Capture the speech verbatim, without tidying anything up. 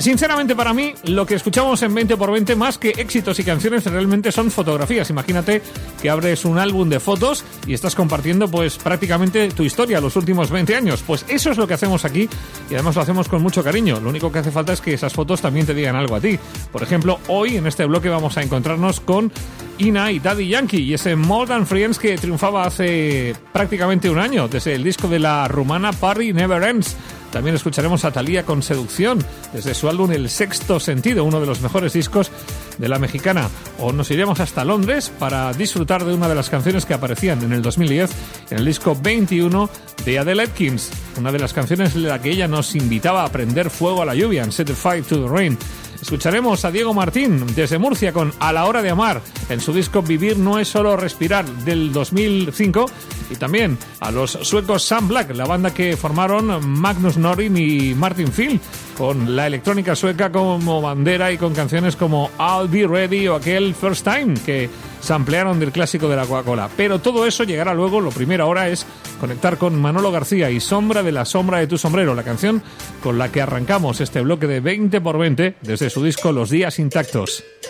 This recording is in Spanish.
Sinceramente, para mí, lo que escuchamos en veinte por veinte, más que éxitos y canciones, realmente son fotografías. Imagínate que abres un álbum de fotos y estás compartiendo pues prácticamente tu historia los últimos veinte años. Pues eso es lo que hacemos aquí y además lo hacemos con mucho cariño. Lo único que hace falta es que esas fotos también te digan algo a ti. Por ejemplo, hoy en este bloque vamos a encontrarnos con Ina y Daddy Yankee y ese More Than Friends que triunfaba hace prácticamente un año desde el disco de la rumana Party Never Ends. También escucharemos a Thalía con Seducción desde su álbum El Sexto Sentido, uno de los mejores discos de la mexicana. O nos iremos hasta Londres para disfrutar de una de las canciones que aparecían en el dos mil diez en el disco veintiuno de Adele Atkins, una de las canciones en la que ella nos invitaba a prender fuego a la lluvia en Set the Fire to the Rain. Escucharemos a Diego Martín desde Murcia con A la hora de amar en su disco Vivir no es solo respirar del dos mil cinco y también a los suecos Sam Black, la banda que formaron Magnus Norrin y Martin Field, con la electrónica sueca como bandera y con canciones como I'll Be Ready o aquel First Time que samplearon del clásico de la Coca-Cola. Pero todo eso llegará luego. Lo primero ahora es conectar con Manolo García y Sombra de la sombra de tu sombrero, la canción con la que arrancamos este bloque de veinte por veinte desde su disco Los días intactos.